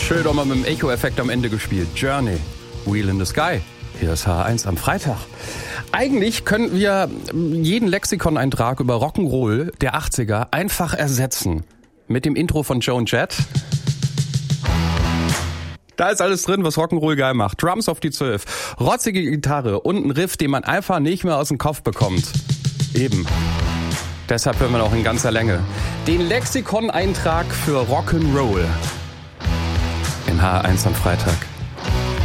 Schön doch mal mit dem Echo-Effekt am Ende gespielt. Journey, Wheel in the Sky. Hier ist H1 am Freitag. Eigentlich könnten wir jeden Lexikon-Eintrag über Rock'n'Roll der 80er einfach ersetzen. Mit dem Intro von Joan Jett. Da ist alles drin, was Rock'n'Roll geil macht. Drums auf die 12, rotzige Gitarre und ein Riff, den man einfach nicht mehr aus dem Kopf bekommt. Eben. Deshalb hören wir auch in ganzer Länge den Lexikon-Eintrag für Rock'n'Roll in H1 am Freitag.